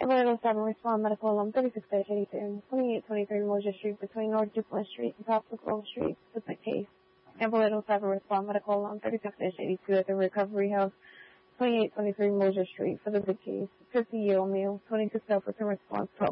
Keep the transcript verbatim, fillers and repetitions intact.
Ambulance seven, respond medical alum, thirty-six eighty-two, twenty-eight twenty-three Mosier Street between North Dupont Street and South Grove Street, submit case. Ambulance seven, respond medical alum, thirty-six eighty-two at the Recovery House, twenty-eight twenty-three Mosier Street for the big case. fifty year old male, twenty-six Elperton response, twelve